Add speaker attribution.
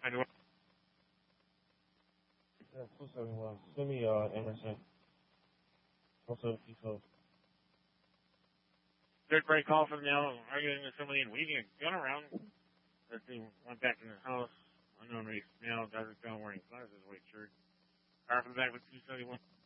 Speaker 1: I do.
Speaker 2: Yeah, 271. Send me Emerson. Also, East Coast.
Speaker 1: Good break call from now, arguing with somebody and weaving a gun around. That thing went back in his house. Unknown race male, doesn't go wearing glasses, white shirt. Car from the back with 271.